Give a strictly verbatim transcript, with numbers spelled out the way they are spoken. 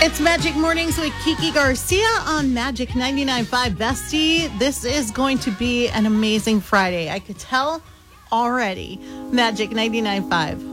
It's Magic Mornings with Kiki Garcia on Magic ninety-nine point five Bestie. This is going to be an amazing Friday. I could tell already. Magic ninety-nine point five.